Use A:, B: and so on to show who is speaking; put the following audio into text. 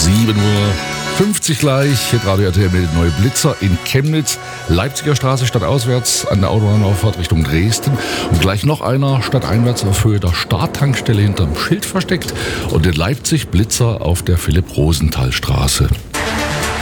A: 7:50 Uhr gleich. Hier Radio RTL meldet neue Blitzer in Chemnitz. Leipziger Straße stadtauswärts an der Autobahnauffahrt Richtung Dresden. Und gleich noch einer stadteinwärts auf Höhe der Starttankstelle hinterm Schild versteckt. Und in Leipzig Blitzer auf der Philipp-Rosenthal-Straße.